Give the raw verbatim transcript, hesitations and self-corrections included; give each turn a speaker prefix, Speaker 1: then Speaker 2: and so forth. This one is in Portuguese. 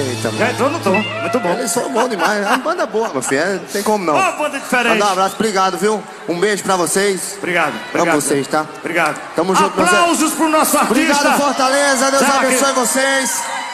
Speaker 1: Eita, mano.
Speaker 2: Já entrou no tom, muito bom.
Speaker 1: Eles são bons demais. É uma banda boa, meu filho. É, não tem como não.
Speaker 2: Ó, banda diferente.
Speaker 1: Mandar um abraço, obrigado, viu? Um beijo pra vocês.
Speaker 2: Obrigado, obrigado.
Speaker 1: Amo vocês, tá?
Speaker 2: Obrigado.
Speaker 1: Tamo junto,
Speaker 2: Aplausos pro nosso artista.
Speaker 1: Obrigado, Fortaleza. Deus
Speaker 2: Tchau,
Speaker 1: abençoe
Speaker 2: querido.
Speaker 1: vocês.